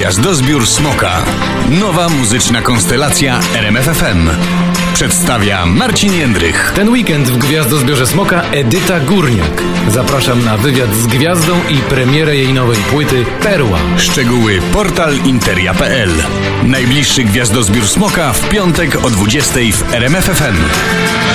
Gwiazdozbiór Smoka. Nowa muzyczna konstelacja RMF FM. Przedstawia Marcin Jędrych. Ten weekend w Gwiazdozbiorze Smoka Edyta Górniak. Zapraszam na wywiad z gwiazdą i premierę jej nowej płyty Perła. Szczegóły portal interia.pl. Najbliższy Gwiazdozbiór Smoka w piątek o 20:00 w RMF FM.